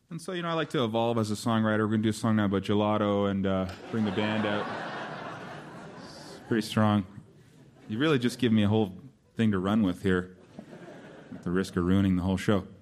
And so, I like to evolve as a songwriter. We're going to do a song now about gelato and bring the band out. It's pretty strong. You really just give me a whole thing to run with here at the risk of ruining the whole show.